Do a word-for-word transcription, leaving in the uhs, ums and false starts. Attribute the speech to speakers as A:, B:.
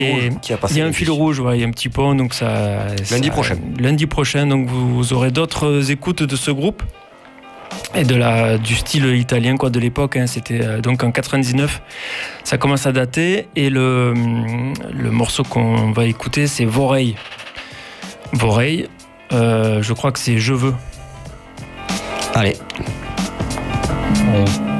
A: Et
B: qui a passé
A: il y a un fil rouge, ouais, il y a un petit pont, donc ça.
B: Lundi
A: ça,
B: prochain.
A: Lundi prochain, donc vous aurez d'autres écoutes de ce groupe et de la du style italien quoi de l'époque. Hein, c'était euh, donc en quatre-vingt-dix-neuf. Ça commence à dater et le le morceau qu'on va écouter, c'est Vorrei. Vorrei. Euh, je crois que c'est Je veux.
B: Allez.
C: On